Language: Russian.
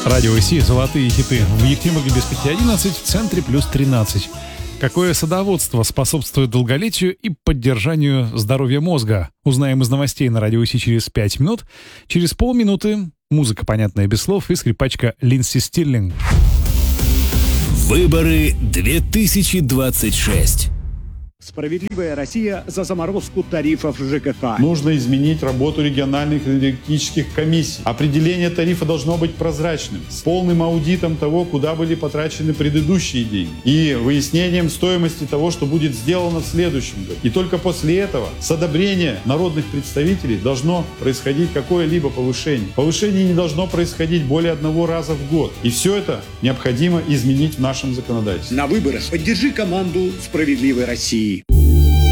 Радио Си, золотые хиты. В Екатеринбурге без 5:11, в центре плюс 13. Какое садоводство способствует долголетию и поддержанию здоровья мозга? Узнаем из новостей на Радио Си через 5 минут. Через полминуты музыка, понятная без слов, и скрипачка Линдси Стирлинг. Выборы 2026. Справедливая Россия за заморозку тарифов ЖКХ. Нужно изменить работу региональных энергетических комиссий. Определение тарифа должно быть прозрачным, с полным аудитом того, куда были потрачены предыдущие деньги, и выяснением стоимости того, что будет сделано в следующем году. И только после этого с одобрения народных представителей должно происходить какое-либо повышение. Повышение не должно происходить более одного раза в год. И все это необходимо изменить в нашем законодательстве. На выборах поддержи команду «Справедливой России».